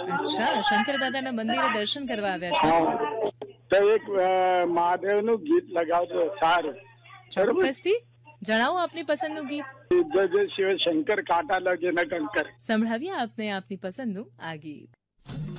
અચ્છા, શંકર દાદાના મંદિરે દર્શન કરવા આવ્યા છો? હા, તો એક મહાદેવનું ગીત લગાવજો. સારું, બરોબર. ચોક્કસથી જણાવો આપની પસંદનું ગીત. જય જય શિવ શંકર, કાંટા લગે ન કંકર. સંભળાવીએ આપને આપની પસંદનું આ ગીત.